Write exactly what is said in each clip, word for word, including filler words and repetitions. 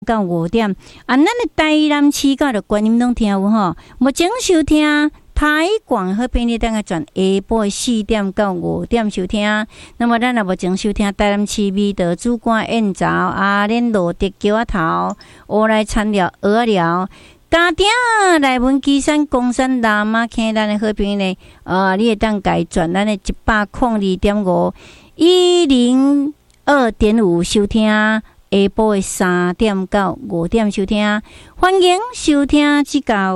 到五点啊，咱的台南市甲着观音拢听有吼。目前收听台广和便利店个转下晡四点到五点收听。那么咱若目前收听台南市美德主管燕巢阿莲罗德桥仔头乌来餐寮鹅仔寮。家庭内文基山公山南马坑咱的好朋友呢，呃，你会当改转咱的一百零二点五一零二点五收听，下晡的三点到五点收听，欢迎收听指教。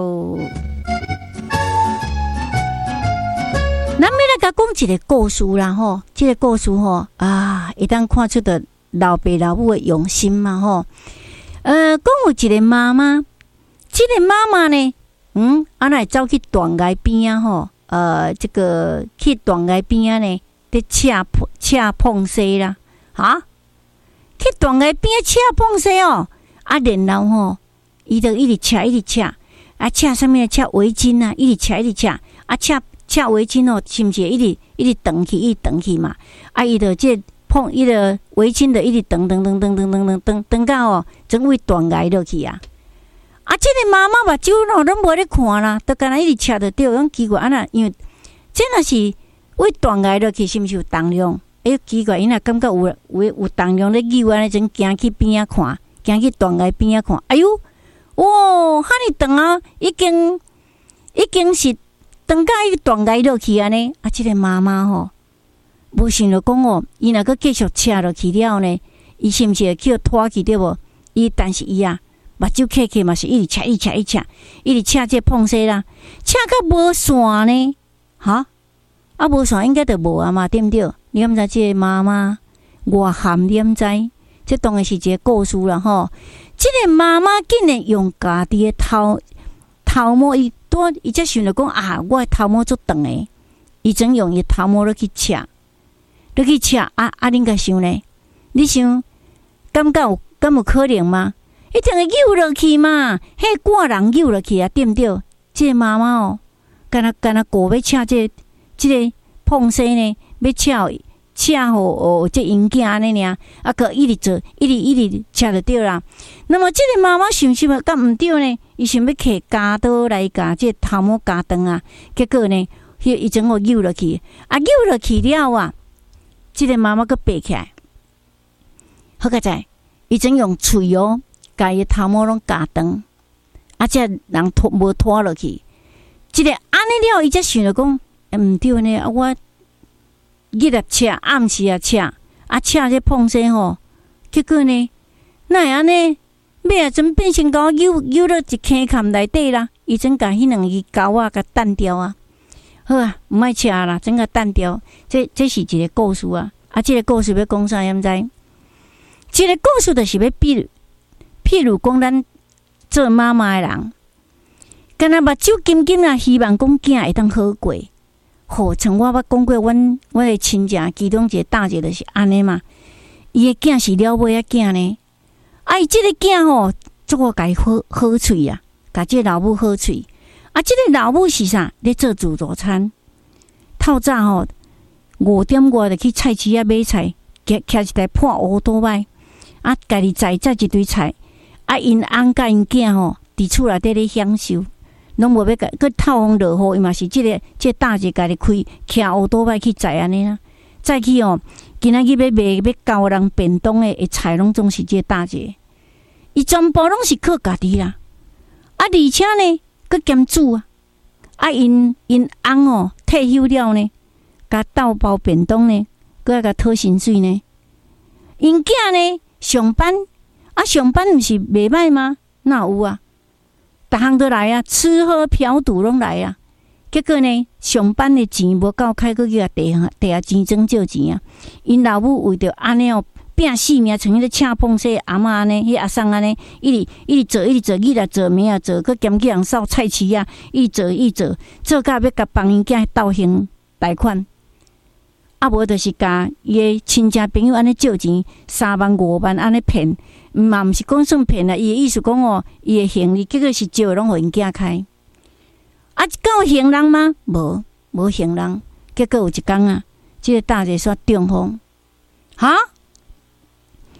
咱要来甲讲一个故事啦吼，这个故事吼啊，会当看出的老爸老母的用心嘛吼。呃，讲有一个妈妈。这个妈妈呢，嗯，啊，那走去断崖边啊，吼，呃，这个去断崖边啊呢，在恰恰碰西啦，哈，去断崖边恰碰西哦，啊，然后吼，伊就一直恰一直恰，啊，恰上面恰围巾啊，一直恰一直恰，啊，恰恰围巾哦，是不是一直一直长去，一直长去嘛？啊，伊就这碰伊个围巾的一直长长长长长长长长长到哦，整位断崖落去啊！啊！这个妈妈目睭咯，拢无咧看啦，都干那一直吃着着，拢奇怪啊！那因为这若是为断崖落去，是毋是有重量？哎，奇怪，伊若感觉有有有重量咧扭安尼，真行去边仔看，行去断崖边仔看。哎呦，哇！哈尼长啊，已经已经是长到伊断崖落去安尼。啊，这个妈妈吼，无想着讲哦，伊若阁继续吃落去了呢，伊是毋是会叫拖去对无？伊但是伊啊。目睭开开嘛是一直切一直切一直切，一直切这碰西啦，切到无线呢，哈啊无线应该就无啊嘛，对毋对？你敢知这个妈妈偌含念知？这当然是一个故事啦吼。这个妈妈竟然用家己的头头毛，伊多伊才想着讲啊，我的头毛足长诶，伊整用伊头毛落去切，落去切啊啊！恁甲想呢？你想感觉有敢有可能吗？一定会扭落去嘛，迄挂人扭落去啊，对毋对？这个妈妈哦，干那干那过要请这这个碰西呢，要请请互哦这因囝安尼尔，啊个一直做，一直一直请就对啦。那么这个妈妈想想敢毋对呢？伊想要摕夹刀来夹这头毛夹断啊，结果呢，迄伊整个扭落去，啊扭落去了啊，这个妈妈佫爬起来，好个在，伊整用喙哦。甲伊头毛拢夹断，啊！这人拖无拖落去，即个安尼了，伊才想着讲，毋、欸、对呢。啊，我日啊车，暗时啊车，啊车这碰西吼，结果呢，那会安尼，尾啊真变成甲扭扭到一坑坎内底啦。伊真甲迄两支钩啊，甲弹掉啊。好啊，毋爱车啦，真甲弹掉。这这是一个故事啊。啊，这个故事要讲啥？毋知？这个故事就是要比。譬如讲，咱做妈妈的人，敢若目睭金金啊，希望讲囝会当好过。好，像我捌讲过，阮阮的亲戚其中一个大姐就是安尼嘛。伊的囝是了尾仔囝呢，啊，伊即个囝吼，做我家好好喙啊，甲即个老母好喙。啊，即个老母是啥？咧做自助餐。透早吼五点外就去菜市啊买菜，骑骑一台破乌多摆，啊，家己载载一堆菜。啊，因翁甲因囝吼，伫厝内底咧享受，拢无要甲佮透风落雨，伊嘛是即、這个即、這個、大姐家己开骑乌多摆去载安尼啦。再去哦，今仔日要卖要教人便当的的菜，拢总是即个大姐，伊全部拢是靠家己啦。啊，而且呢，佮兼煮啊，啊因因翁哦退休了呢，甲斗包便当呢，佮要甲讨薪水呢。因囝呢上班。啊，上班毋是袂歹吗？哪有啊？逐项都来啊，吃喝嫖赌拢来啊。结果呢，上班的钱无够开，佫叫地下地下钱庄借钱啊。因老母为着安尼哦，拼性命，像迄个恰碰西阿嬷安尼，迄阿桑安尼，一直一直做，一直做，日啊做，暝啊做，佫兼去人扫菜市啊，一直做，一直做，做到要甲帮因囝斗还贷款。啊，无就是甲伊诶亲戚朋友安尼借钱三万五万安尼骗，嘛毋是讲算骗啦。伊诶意思讲哦，伊诶行李结果是借拢互因囝开。啊，敢有行人吗？无，无行人。结果有一天啊，即、这个大姐煞中风，哈！啊，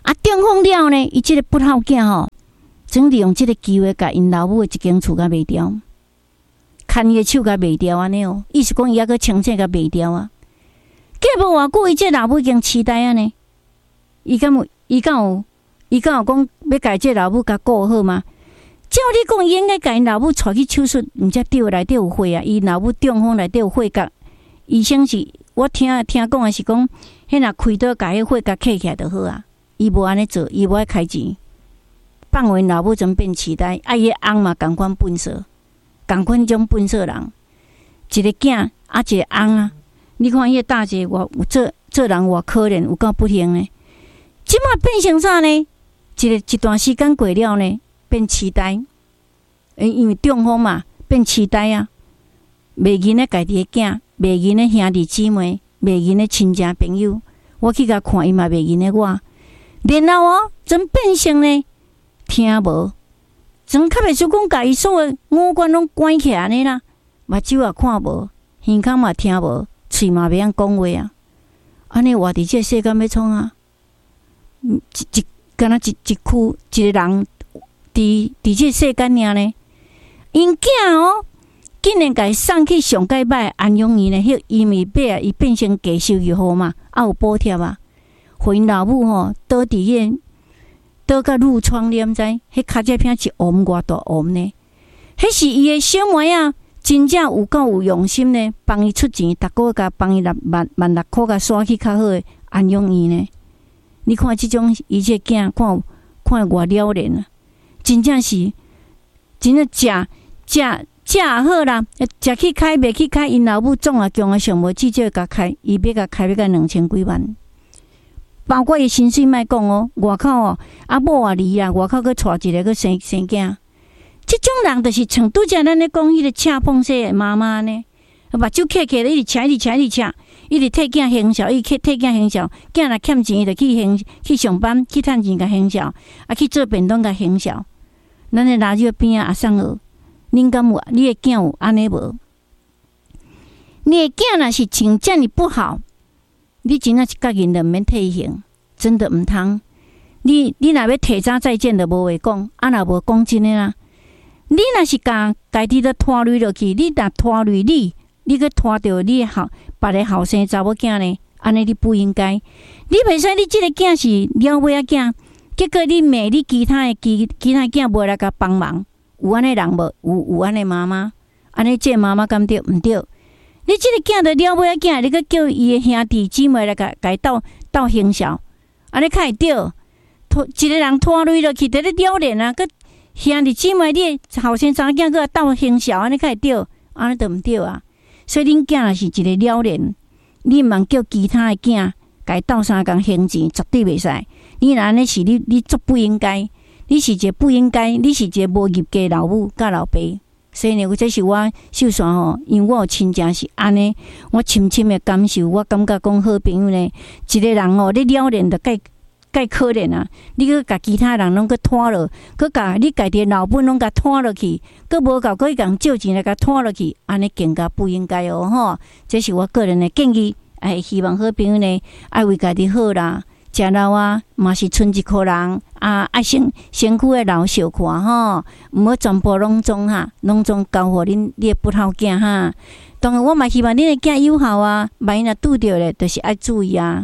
啊，中风了呢，伊即个不好囝吼，总利用即个机会，甲因老母的一间厝甲卖掉，牵伊的手甲卖掉安尼哦。意思讲伊还阁清醒甲卖掉啊。过无偌久，伊即老母已经痴呆啊呢。伊敢有？伊敢有？伊敢有讲要甲即老母甲顾好吗？照你讲，伊应该甲因老母带去手术，毋则对内底有血啊。伊老母中风内底有血角，医生是我听听讲的是讲，迄若开刀甲迄血角刻起来就好啊。伊无安尼做，伊无爱开钱，放互因老母怎变痴呆？啊，伊翁嘛共款笨色，共款种笨色人，一个囝啊，一个翁啊。你看迄个大姐，我做做人偌可怜，有够不幸呢。即马变成啥呢？一个一段时间过了呢？变痴呆，因为中风嘛，变痴呆啊！袂认咧家己的囝，袂认咧兄弟姊妹，袂认咧亲戚朋友。我去甲看伊嘛，袂认咧我。然后哦，怎变成呢？听无，怎较袂出讲家己所有五官拢关起来呢啦？目睭也看无，耳孔嘛听无，喙嘛袂晓讲话啊！安尼活伫这世间要创啊？一一敢若一一区一个人。伫伫这世间尔呢，因囝哦，竟然甲伊送去上界歹安养院呢，迄因为尾啊，伊变成低收入户嘛，啊有补贴啊，互因老母吼倒伫迄倒甲褥疮，你毋知？迄骹只片一凹偌大凹呢？迄是伊的小妹啊，真正有够有用心呢，帮伊出钱，逐个月甲帮伊六万万六箍，甲刷去较好的安养院呢。你看即种伊这囝，看看偌了然啊！真正是，真正食食食也好啦，食去开袂去开，因老母总也强啊，上无至少甲开，伊要甲开要甲两千几万，包括伊薪水莫讲哦，外口哦，啊某也离啊，外口佫带一个佫生生囝，即种人就是像拄则咱咧讲迄个赤碰色的妈妈呢，目睭刻刻咧，一直请一直请一直请，一直替囝行孝，一直替囝行孝，囝若欠钱，伊就去行去上班去趁钱甲行孝，啊去做便当甲行孝。咱的垃圾边啊，阿送学，恁敢有？你的囝有安尼无？你的囝若是情这么不好，你真正是家己人免替行，真的毋通。你你若要提早再见，就无话讲，啊若无讲真诶啦。你若是甲家己都拖累落去，你若拖累你，你去拖着你后别个后生查某囝呢？安尼你不应该。你袂使，你即个囝是了尾仔囝。结果你骂你其他的其其他囝无来甲帮忙，有安尼人无？有有安尼妈妈，安尼这妈妈敢对？毋对。你即个囝着了尾仔囝，你阁叫伊的兄弟姊妹来甲甲伊斗斗行孝，安尼较会对。拖一个人拖累落去，得咧了然啊！佮兄弟姊妹，你后生查囝佮斗行孝，安尼较会对，安尼着毋对啊。所以恁囝若是一个了然，你毋通叫其他的囝甲伊斗相共行钱，绝对袂使。你若安尼是你，你足不应该。你是一个不应该，你是一个无入家老母甲老爸。所以呢，这是我秀山吼，因为我有亲情是安尼，我深深的感受。我感觉讲好朋友呢，一个人哦，你了然就介介可怜啊！你去甲其他人拢去拖落，去甲你家己老本拢甲拖落去，佮无够可以共借钱来甲拖落去，安尼更加不应该哦吼！这是我个人的建议。哎，希望好朋友呢，爱为家己好啦。食老啊，嘛是剩一箍人啊，爱身身躯的老小看吼，毋好全部拢总哈，拢总交互恁你的不好囝哈。当然，我嘛希望恁的囝友好啊，万一若拄着咧，就是爱注意啊。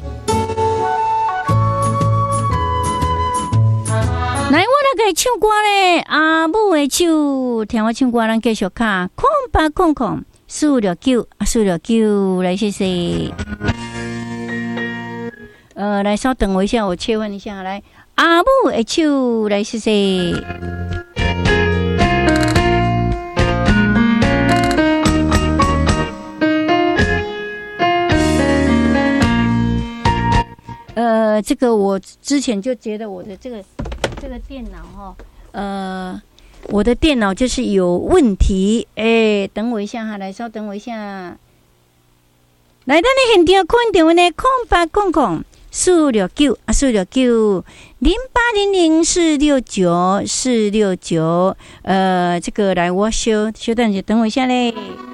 来，我来给唱歌咧，阿母的手，听我唱歌，咱继续卡空八空空四六九啊，四六九，来谢谢。呃，来稍等我一下，我切换一下，来阿母的手，来谢谢。呃，这个我之前就觉得我的这个这个电脑哈，呃，我的电脑就是有问题，哎，等我一下哈，来稍等我一下。来，咱的现场看电话呢，空八空空。四六九啊，四六九零八零零四六九四六九，呃，这个来我修修等一下，等我一下嘞。